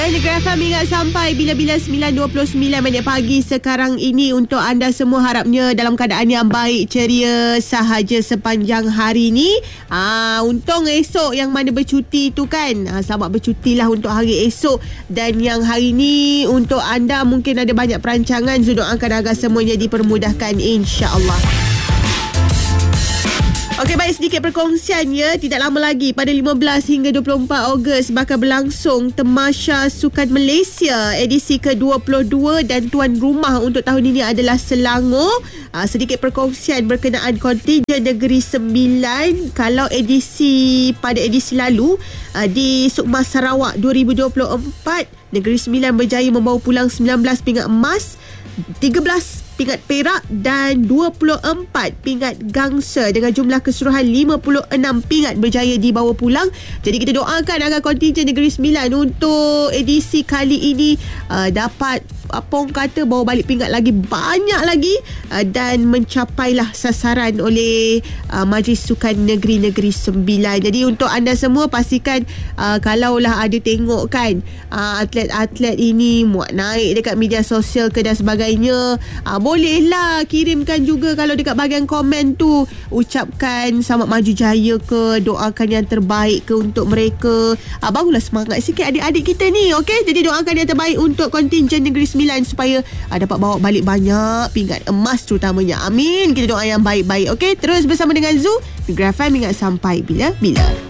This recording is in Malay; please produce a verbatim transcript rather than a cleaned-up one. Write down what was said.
Ya, Negeri F M ingat sampai bila-bila sembilan dua puluh sembilan minit pagi sekarang ini untuk anda semua, harapnya dalam keadaan yang baik, ceria sahaja sepanjang hari ni. Ah, untung esok yang mana bercuti tu kan. Ah, selamat bercutilah untuk hari esok. Dan yang hari ni untuk anda mungkin ada banyak perancangan. So doakan agar semuanya dipermudahkan, insya-Allah. Okey, baik, sedikit perkongsian ya. Tidak lama lagi pada lima belas hingga dua puluh empat Ogos bakal berlangsung Tamasya Sukan Malaysia edisi ke dua puluh dua dan tuan rumah untuk tahun ini adalah Selangor. Aa, sedikit perkongsian berkenaan kontingen Negeri Sembilan. Kalau edisi pada edisi lalu aa, di Sukma Sarawak dua ribu dua puluh empat, Negeri Sembilan berjaya membawa pulang sembilan belas pingat emas, tiga belas pingat perak dan dua puluh empat pingat gangsa dengan jumlah keseluruhan lima puluh enam pingat berjaya dibawa pulang. Jadi kita doakan agar kontingen Negeri Sembilan untuk edisi kali ini uh, dapat apa orang kata bawa balik pingat lagi banyak lagi uh, dan mencapailah sasaran oleh uh, Majlis Sukan Negeri-Negeri Sembilan. Jadi untuk anda semua pastikan uh, kalaulah ada tengok kan uh, atlet-atlet ini muat naik dekat media sosial ke dan sebagainya, uh, bolehlah kirimkan juga kalau dekat bahagian komen tu ucapkan selamat maju jaya ke, doakan yang terbaik ke untuk mereka. uh, Barulah semangat sikit adik-adik kita ni. Okey, jadi doakan yang terbaik untuk kontingen Negeri Sembilan supaya uh, dapat bawa balik banyak pingat emas terutamanya. Amin. Kita doa yang baik-baik. Okey, terus bersama dengan Zu, Negeri F M ingat sampai bila-bila.